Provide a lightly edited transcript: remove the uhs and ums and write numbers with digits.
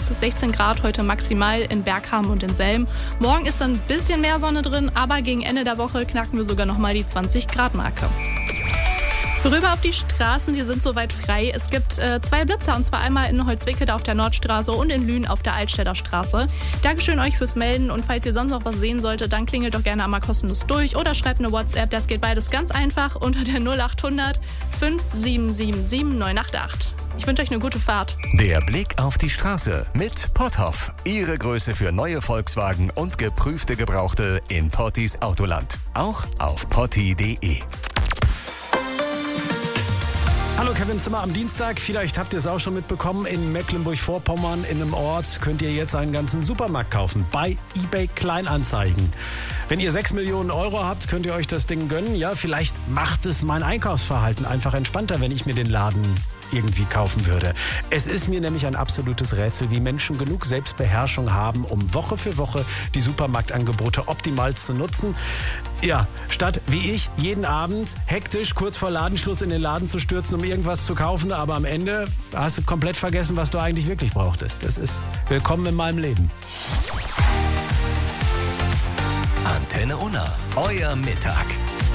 bis 16 Grad heute maximal in Berghamen und in Selm. Morgen ist dann ein bisschen mehr Sonne drin, aber gegen Ende der Woche knacken wir sogar nochmal die 20-Grad-Marke. Rüber auf die Straßen, die sind soweit frei. Es gibt 2 Blitzer, und zwar einmal in Holzwickede auf der Nordstraße und in Lünen auf der Altstädter Straße. Dankeschön euch fürs Melden, und falls ihr sonst noch was sehen solltet, dann klingelt doch gerne einmal kostenlos durch oder schreibt eine WhatsApp. Das geht beides ganz einfach unter der 0800 5777 988. Ich wünsche euch eine gute Fahrt. Der Blick auf die Straße mit Potthoff. Ihre Größe für neue Volkswagen und geprüfte Gebrauchte in Pottis Autoland. Auch auf potti.de. Hallo, Kevin Zimmer am Dienstag. Vielleicht habt ihr es auch schon mitbekommen. In Mecklenburg-Vorpommern in einem Ort könnt ihr jetzt einen ganzen Supermarkt kaufen. Bei eBay Kleinanzeigen. Wenn ihr 6 Millionen Euro habt, könnt ihr euch das Ding gönnen. Ja, vielleicht macht es mein Einkaufsverhalten einfach entspannter, wenn ich mir den Laden irgendwie kaufen würde. Es ist mir nämlich ein absolutes Rätsel, wie Menschen genug Selbstbeherrschung haben, um Woche für Woche die Supermarktangebote optimal zu nutzen. Ja, statt wie ich jeden Abend hektisch kurz vor Ladenschluss in den Laden zu stürzen, um irgendwas zu kaufen, aber am Ende hast du komplett vergessen, was du eigentlich wirklich brauchtest. Das ist willkommen in meinem Leben. Antenne Unna, euer Mittag.